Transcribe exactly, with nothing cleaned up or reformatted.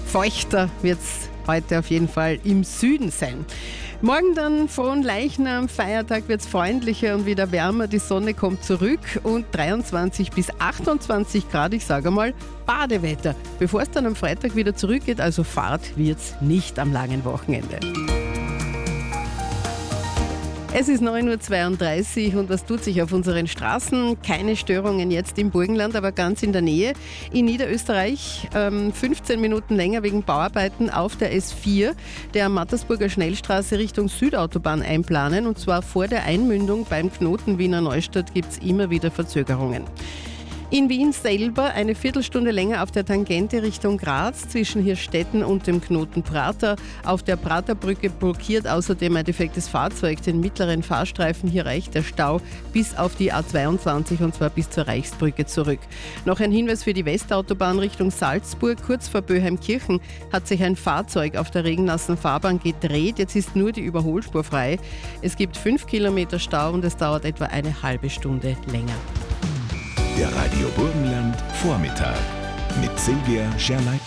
Feuchter wird es heute auf jeden Fall im Süden sein. Morgen dann Fronleichnam, Feiertag wird es freundlicher und wieder wärmer, die Sonne kommt zurück und dreiundzwanzig bis achtundzwanzig Grad, ich sage mal Badewetter. Bevor es dann am Freitag wieder zurückgeht, also Fahrt wird es nicht am langen Wochenende. Es ist neun Uhr zweiunddreißig und was tut sich auf unseren Straßen? Keine Störungen jetzt im Burgenland, aber ganz in der Nähe. In Niederösterreich ähm, fünfzehn Minuten länger wegen Bauarbeiten auf der S vier, der Mattersburger Schnellstraße Richtung Südautobahn einplanen. Und zwar vor der Einmündung beim Knoten Wiener Neustadt gibt es immer wieder Verzögerungen. In Wien selber eine Viertelstunde länger auf der Tangente Richtung Graz zwischen Hirstetten und dem Knoten Prater. Auf der Praterbrücke blockiert außerdem ein defektes Fahrzeug den mittleren Fahrstreifen. Hier reicht der Stau bis auf die A zweiundzwanzig und zwar bis zur Reichsbrücke zurück. Noch ein Hinweis für die Westautobahn Richtung Salzburg. Kurz vor Böheimkirchen hat sich ein Fahrzeug auf der regennassen Fahrbahn gedreht. Jetzt ist nur die Überholspur frei. Es gibt fünf Kilometer Stau und es dauert etwa eine halbe Stunde länger. Der Radio Burgenland Vormittag mit Silvia Scherleitner.